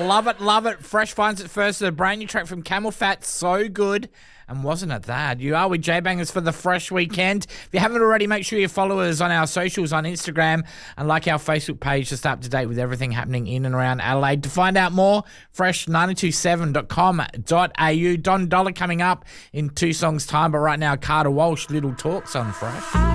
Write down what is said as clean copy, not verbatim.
Love it, love it. Fresh finds it first. The brand new track from Camel Fat, so good. And wasn't it that? You are with J-Bangers for the Fresh Weekend. If you haven't already, make sure you follow us on our socials on Instagram and like our Facebook page to stay up to date with everything happening in and around Adelaide. To find out more, fresh927.com.au. Don Dollar coming up in 2 songs' time, but right now, Carter Walsh, Little Talks on Fresh.